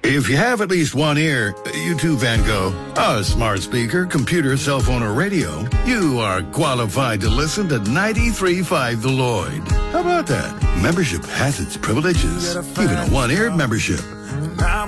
If you have at least one ear, you too, Van Gogh, a smart speaker, computer, cell phone, or radio, you are qualified to listen to 93.5 The Lloyd. How about that? Membership has its privileges, even a one-ear membership.